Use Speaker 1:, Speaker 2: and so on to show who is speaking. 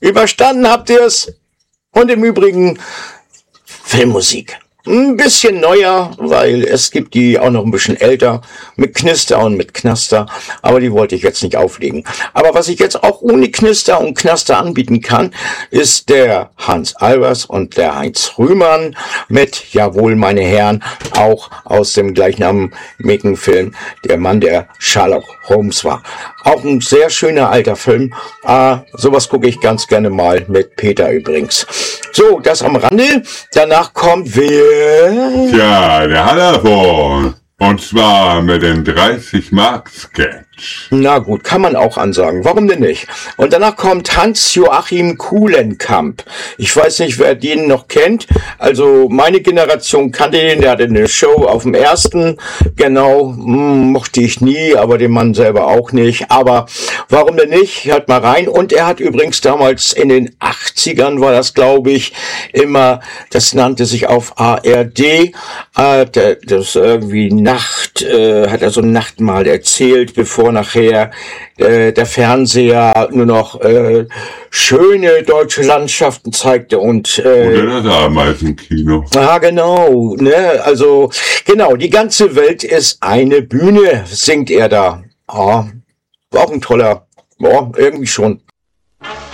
Speaker 1: Überstanden habt ihr's. Und im Übrigen Filmmusik. Ein bisschen neuer, weil es gibt die auch noch ein bisschen älter, mit Knister und mit Knaster, aber die wollte ich jetzt nicht auflegen. Aber was ich jetzt auch ohne Knister und Knaster anbieten kann, ist der Hans Albers und der Heinz Rühmann mit, jawohl, meine Herren, auch aus dem gleichnamigen Film, der Mann, der Sherlock Holmes war. Auch ein sehr schöner alter Film. Sowas gucke ich ganz gerne mal mit Peter übrigens. So, das am Rande. Danach kommt wer?
Speaker 2: Tja, der Hallervorden. Und zwar mit dem 30-Mark-Sketch.
Speaker 1: Na gut, kann man auch ansagen. Warum denn nicht? Und danach kommt Hans-Joachim Kulenkamp. Ich weiß nicht, wer den noch kennt. Also meine Generation kannte den. Der hatte eine Show auf dem Ersten. Genau, mochte ich nie, aber den Mann selber auch nicht. Aber warum denn nicht? Hört mal rein. Und er hat übrigens damals in den 80ern war das, glaube ich, immer, das nannte sich auf ARD, das irgendwie Nacht, hat er so ein Nachtmahl erzählt, bevor nachher der Fernseher nur noch schöne deutsche Landschaften zeigte und
Speaker 2: Oder damals im Kino.
Speaker 1: Genau, ne, also genau, die ganze Welt ist eine Bühne, singt er da. War auch ein toller, irgendwie schon.